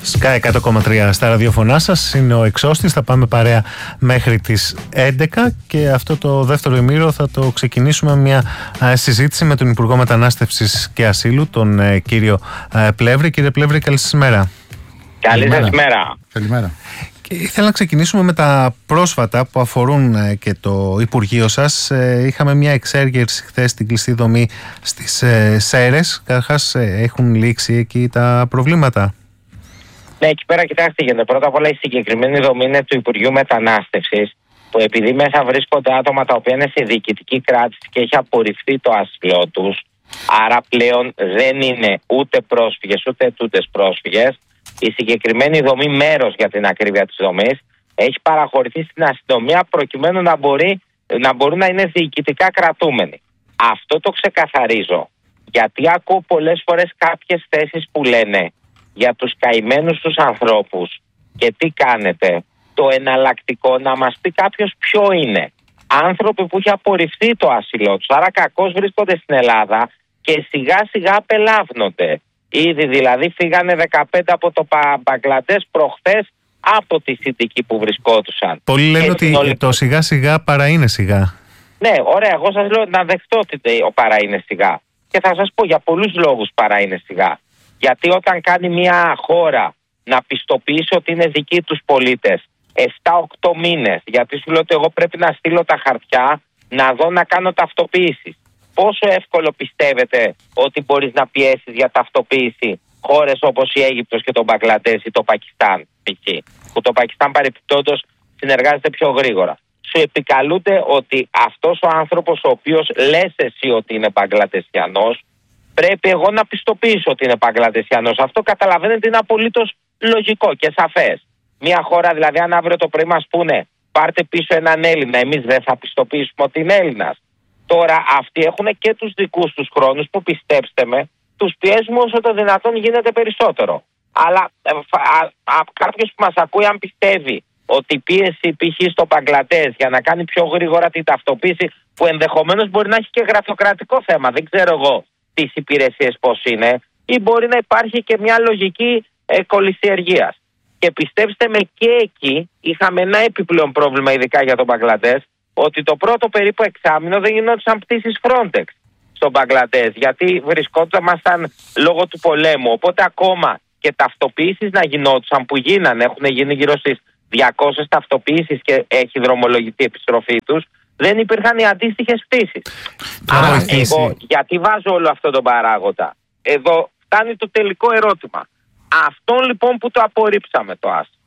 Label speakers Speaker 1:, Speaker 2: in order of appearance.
Speaker 1: Sky 100,3 στα ραδιοφωνά σας, είναι ο Εξώστης. Θα πάμε παρέα μέχρι τις 11 και αυτό το δεύτερο ημίρο θα το ξεκινήσουμε μια συζήτηση με τον Υπουργό Μετανάστευσης και Ασύλου, τον κύριο Πλεύρη. Κύριε Πλεύρη, καλή σας μέρα.
Speaker 2: Καλή σας μέρα.
Speaker 3: Καλημέρα.
Speaker 1: Ήθελα να ξεκινήσουμε με τα πρόσφατα που αφορούν και το Υπουργείο σας. Είχαμε μια εξέργερση χθες στην κλειστή δομή στις Σέρρες. Καταρχάς, έχουν λήξει εκεί τα προβλήματα?
Speaker 2: Ναι, εκεί πέρα κοιτάξτε, γίνεται. Πρώτα απ' όλα η συγκεκριμένη δομή είναι του Υπουργείου Μετανάστευσης, που επειδή μέσα βρίσκονται άτομα τα οποία είναι σε διοικητική κράτηση και έχει απορριφθεί το άσυλό τους, άρα πλέον δεν είναι ούτε πρόσφυγες ούτε ετούντες πρόσφυγες. Η συγκεκριμένη δομή, μέρος για την ακρίβεια της δομής, έχει παραχωρηθεί στην αστυνομία προκειμένου να μπορούν να είναι διοικητικά κρατούμενοι. Αυτό το ξεκαθαρίζω, γιατί ακούω πολλές φορές κάποιες θέσεις που λένε για τους καημένους τους ανθρώπους και τι κάνετε. Το εναλλακτικό να μας πει κάποιος ποιο είναι. Άνθρωποι που έχει απορριφθεί το άσυλό τους, άρα κακώς βρίσκονται στην Ελλάδα και σιγά σιγά απελάβνονται. Ήδη δηλαδή φύγανε 15 από το Μπαγκλαντές προχθές από τη συνθήκη που βρισκόντουσαν.
Speaker 1: Πολλοί λένε ότι το σιγά σιγά παρά είναι σιγά.
Speaker 2: Ναι, ωραία, εγώ σας λέω να δεχτώ ότι ο παρά είναι σιγά. Και θα σας πω για πολλούς λόγους παρά είναι σιγά. Γιατί όταν κάνει μια χώρα να πιστοποιήσει ότι είναι δικοί τους πολίτες 7-8 μήνες, γιατί σου λέω ότι εγώ πρέπει να στείλω τα χαρτιά, να δω να κάνω ταυτοποίηση. Πόσο εύκολο πιστεύετε ότι μπορείς να πιέσεις για ταυτοποίηση χώρες όπως η Αίγυπτος και το Μπαγκλαντές ή το Πακιστάν, που το Πακιστάν παρεπιπτόντως συνεργάζεται πιο γρήγορα. Σου επικαλούνται ότι αυτός ο άνθρωπος, ο οποίος λες εσύ ότι είναι Μπαγκλαντεσιανός, πρέπει εγώ να πιστοποιήσω ότι είναι Μπαγκλαντεσιανός. Αυτό καταλαβαίνετε είναι απολύτως λογικό και σαφές. Μια χώρα δηλαδή, αν αύριο το πρωί μας πούνε πάρτε πίσω έναν Έλληνα, εμείς δεν θα πιστοποιήσουμε ότι είναι Έλληνας. Τώρα αυτοί έχουν και τους δικούς τους χρόνους που, πιστέψτε με, τους πιέζουμε όσο το δυνατόν γίνεται περισσότερο. Αλλά κάποιος που μας ακούει, αν πιστεύει ότι η πίεση π.χ. στο Μπαγκλαντές για να κάνει πιο γρήγορα την ταυτοποίηση, που ενδεχομένως μπορεί να έχει και γραφειοκρατικό θέμα, δεν ξέρω εγώ τις υπηρεσίες πώς είναι, ή μπορεί να υπάρχει και μια λογική κολυσιεργίας. Και πιστέψτε με, και εκεί είχαμε ένα επιπλέον πρόβλημα, ειδικά για τον Μπαγκλαντές, ότι το πρώτο περίπου εξάμηνο δεν γινόντουσαν πτήσεις Frontex στον Μπαγκλαντές, γιατί βρισκόντουσαν λόγω του πολέμου. Οπότε ακόμα και ταυτοποιήσεις να γινόντουσαν, που γίνανε, έχουν γίνει γύρω στις 200 ταυτοποιήσεις και έχει δρομολογηθεί η επιστροφή τους, δεν υπήρχαν οι αντίστοιχες πτήσεις. Άρα εγώ γιατί βάζω όλο αυτό τον παράγοντα? Εδώ φτάνει το τελικό ερώτημα. Αυτόν λοιπόν που το απορρίψαμε το άσυλο,